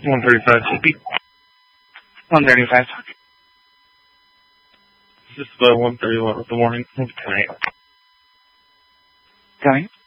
135 CP. 135. Just about 131 of the morning. Coming.